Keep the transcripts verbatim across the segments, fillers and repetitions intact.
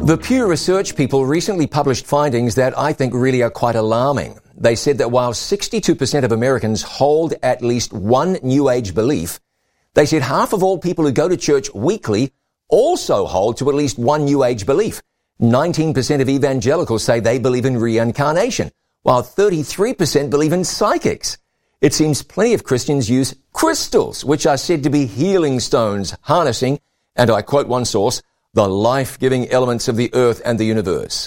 The Pew Research people recently published findings that I think really are quite alarming. They said that while sixty-two percent of Americans hold at least one New Age belief, they said half of all people who go to church weekly also hold to at least one New Age belief. nineteen percent of evangelicals say they believe in reincarnation, while thirty-three percent believe in psychics. It seems plenty of Christians use crystals, which are said to be healing stones, harnessing, and I quote one source, the life-giving elements of the earth and the universe.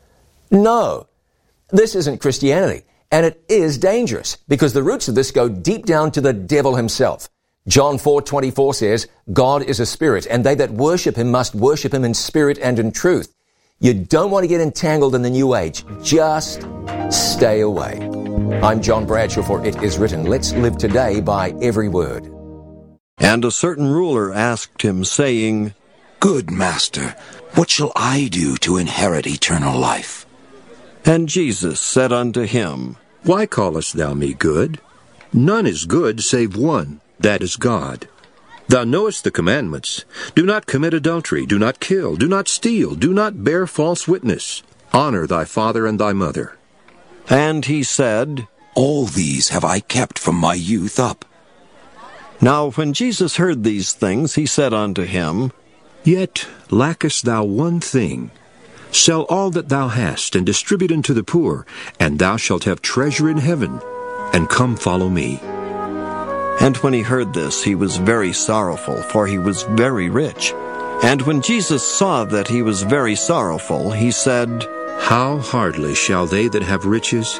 No, this isn't Christianity, and it is dangerous, because the roots of this go deep down to the devil himself. John four twenty-four says, God is a spirit, and they that worship him must worship him in spirit and in truth. You don't want to get entangled in the New Age. Just stay away. I'm John Bradshaw for It Is Written. Let's live today by every word. And a certain ruler asked him, saying, Good master, what shall I do to inherit eternal life? And Jesus said unto him, Why callest thou me good? None is good save one, that is God. Thou knowest the commandments. Do not commit adultery, do not kill, do not steal, do not bear false witness. Honor thy father and thy mother. And he said, All these have I kept from my youth up. Now when Jesus heard these things, he said unto him, Yet lackest thou one thing. Sell all that thou hast, and distribute unto the poor, and thou shalt have treasure in heaven. And come follow me. And when he heard this, he was very sorrowful, for he was very rich. And when Jesus saw that he was very sorrowful, he said, How hardly shall they that have riches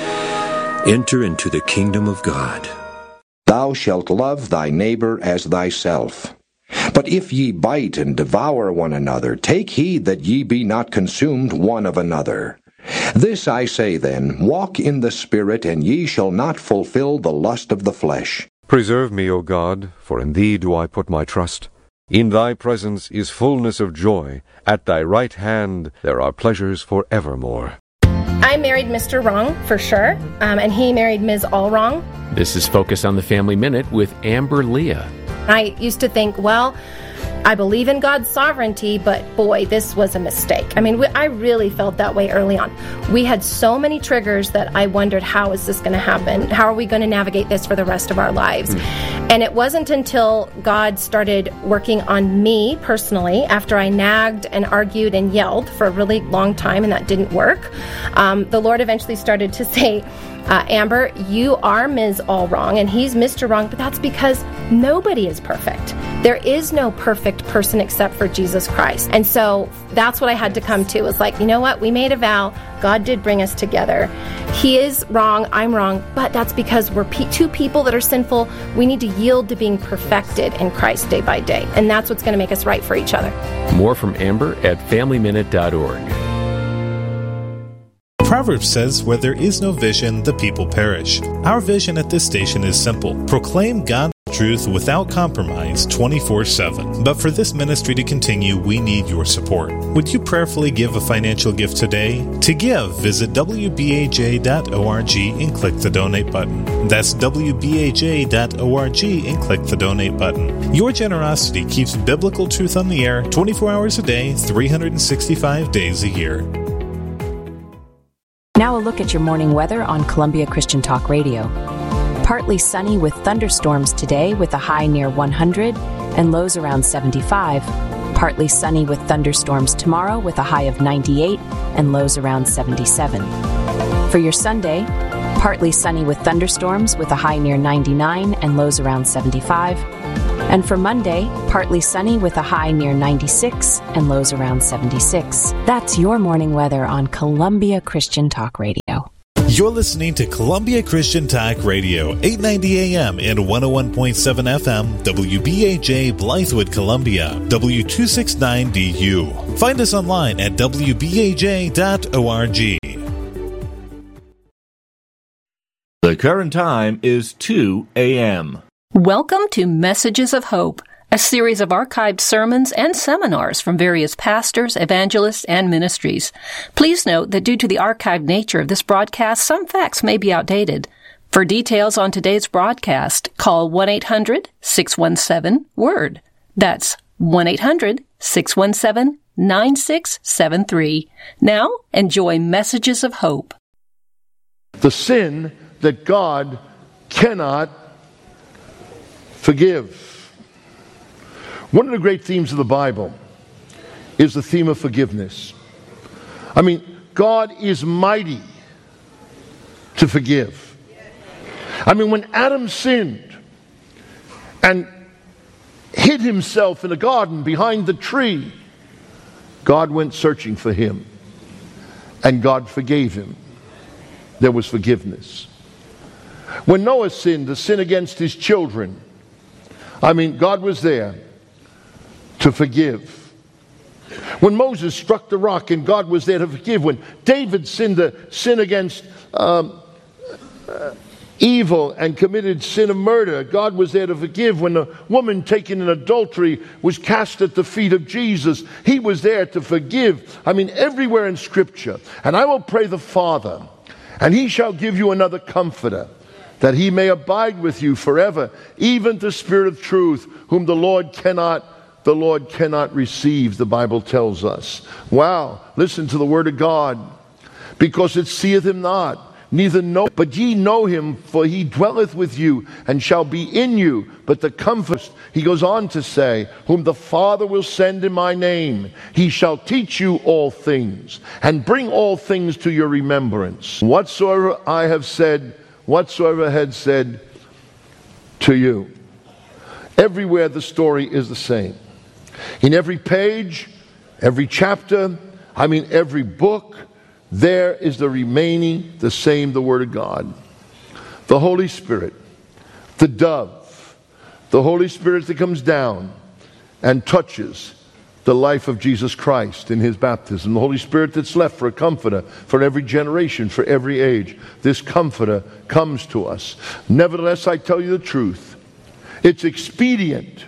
enter into the kingdom of God? Thou shalt love thy neighbor as thyself. But if ye bite and devour one another, take heed that ye be not consumed one of another. This I say then, walk in the Spirit, and ye shall not fulfill the lust of the flesh. Preserve me, O God, for in thee do I put my trust. In thy presence is fullness of joy. At thy right hand there are pleasures for evermore. I married Mister Wrong, for sure, um, and he married Miz All Wrong. This is Focus on the Family Minute with Amber Leah. I used to think, well, I believe in God's sovereignty, but boy, this was a mistake. I mean, we, I really felt that way early on. We had so many triggers that I wondered, how is this going to happen? How are we going to navigate this for the rest of our lives? Mm. And it wasn't until God started working on me personally, after I nagged and argued and yelled for a really long time, and that didn't work. Um, the Lord eventually started to say, Uh, Amber, you are Miz All Wrong, and he's Mister Wrong, but that's because nobody is perfect. There is no perfect person except for Jesus Christ. And so that's what I had to come to. It was like, you know what? We made a vow. God did bring us together. He is wrong. I'm wrong. But that's because we're pe- two people that are sinful. We need to yield to being perfected in Christ day by day. And that's what's going to make us right for each other. More from Amber at family minute dot org. Proverbs says, where there is no vision, the people perish. Our vision at this station is simple. Proclaim God's truth without compromise twenty-four seven. But for this ministry to continue, we need your support. Would you prayerfully give a financial gift today? To give, visit w b a j dot org and click the donate button. That's w b a j dot org and click the donate button. Your generosity keeps biblical truth on the air twenty-four hours a day, three hundred sixty-five days a year. Now a look at your morning weather on Columbia Christian Talk Radio. Partly sunny with thunderstorms today with a high near one hundred and lows around seventy-five. Partly sunny with thunderstorms tomorrow with a high of ninety-eight and lows around seventy-seven. For your Sunday, partly sunny with thunderstorms with a high near ninety-nine and lows around seventy-five. And for Monday, partly sunny with a high near ninety-six and lows around seventy-six. That's your morning weather on Columbia Christian Talk Radio. You're listening to Columbia Christian Talk Radio, eight ninety A M and one oh one point seven F M, W B A J Blythewood, Columbia, W two sixty-nine D U. Find us online at w b a j dot org. The current time is two A M Welcome to Messages of Hope, a series of archived sermons and seminars from various pastors, evangelists, and ministries. Please note that due to the archived nature of this broadcast, some facts may be outdated. For details on today's broadcast, call one eight hundred six one seven W O R D. That's one eight hundred six one seven nine six seven three. Now, enjoy Messages of Hope. The sin that God cannot forgive. One of the great themes of the Bible is the theme of forgiveness. I mean, God is mighty to forgive. I mean, when Adam sinned and hid himself in a garden behind the tree, God went searching for him, and God forgave him. There was forgiveness. When Noah sinned, the sin against his children, I mean, God was there to forgive. When Moses struck the rock, and God was there to forgive. When David sinned the sin against um, uh, evil and committed sin of murder, God was there to forgive. When the woman taken in adultery was cast at the feet of Jesus, he was there to forgive. I mean, everywhere in Scripture. And I will pray the Father, and he shall give you another comforter, that he may abide with you forever, even the Spirit of truth, whom the Lord cannot the Lord cannot receive, the Bible tells us. Wow, listen to the word of God. Because it seeth him not, neither know, but ye know him, for he dwelleth with you, and shall be in you. But the Comforter, he goes on to say, whom the Father will send in my name, he shall teach you all things, and bring all things to your remembrance, whatsoever I have said, whatsoever I had said to you. Everywhere the story is the same. In every page, every chapter, I mean every book, there is the remaining, the same, the Word of God. The Holy Spirit, the dove, the Holy Spirit that comes down and touches the life of Jesus Christ in his baptism. The Holy Spirit that's left for a comforter for every generation, for every age. This comforter comes to us. Nevertheless, I tell you the truth. It's expedient.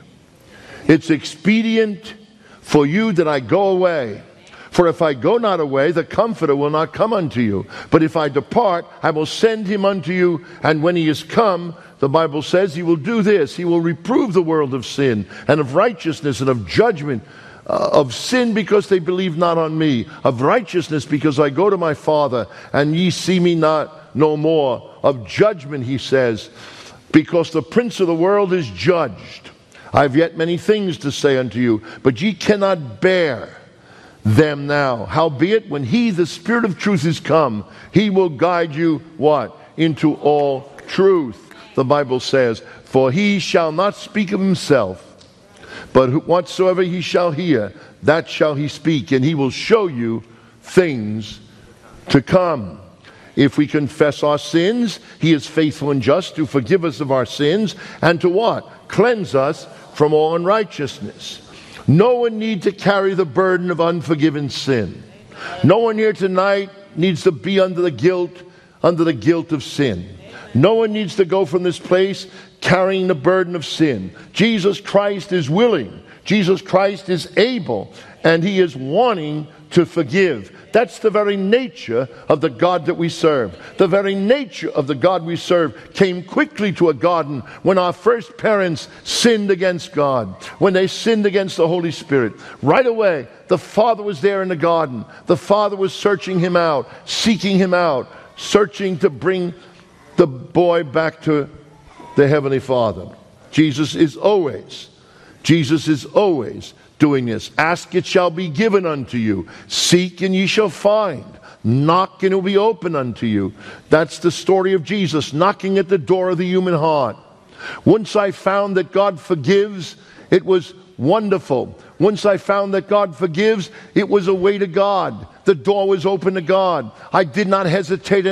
It's expedient for you that I go away. For if I go not away, the Comforter will not come unto you. But if I depart, I will send him unto you. And when he is come, the Bible says he will do this. He will reprove the world of sin and of righteousness and of judgment. Uh, of sin because they believe not on me. Of righteousness because I go to my Father and ye see me not no more. Of judgment, he says, because the prince of the world is judged. I have yet many things to say unto you, but ye cannot bear them now. Howbeit, when he, the Spirit of truth, is come, he will guide you, what? Into all truth. The Bible says, for he shall not speak of himself, but whatsoever he shall hear, that shall he speak, and he will show you things to come. If we confess our sins, he is faithful and just to forgive us of our sins, and to what? Cleanse us from all unrighteousness. No one needs to carry the burden of unforgiven sin. No one here tonight needs to be under the guilt, under the guilt of sin. No one needs to go from this place carrying the burden of sin. Jesus Christ is willing. Jesus Christ is able, and he is wanting to forgive. That's the very nature of the God that we serve. The very nature of the God we serve came quickly to a garden when our first parents sinned against God, when they sinned against the Holy Spirit. Right away, the Father was there in the garden. The Father was searching him out, seeking him out, searching to bring the boy back to the Heavenly Father. Jesus is always, Jesus is always doing this. Ask, it shall be given unto you. Seek, and ye shall find. Knock, and it will be open unto you. That's the story of Jesus, knocking at the door of the human heart. Once I found that God forgives, it was wonderful. Once I found that God forgives, it was a way to God. The door was open to God. I did not hesitate